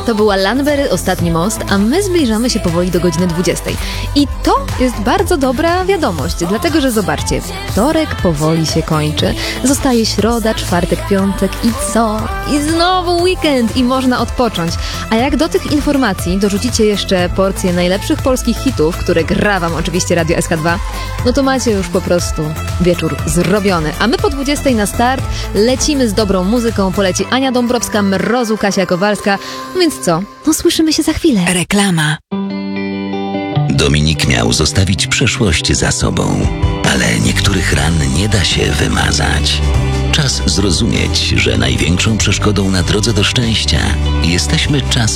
To była Lanbery, Ostatni most, a my zbliżamy się powoli do godziny 20. I to jest bardzo dobra wiadomość, dlatego że zobaczcie, wtorek powoli się kończy. Zostaje środa, czwartek, piątek i co? I znowu weekend i można odpocząć. A jak do tych informacji dorzucicie jeszcze porcję najlepszych polskich hitów, które gra wam oczywiście Radio SK2, no to macie już po prostu wieczór zrobiony. A my po 20 na start lecimy z dobrą muzyką, poleci Ania Dąbrowska, Mrozu, Kasia Kowalska. No więc co? No słyszymy się za chwilę. Reklama. Dominik miał zostawić przeszłość za sobą, ale niektórych ran nie da się wymazać. Czas zrozumieć, że największą przeszkodą na drodze do szczęścia jesteśmy czasem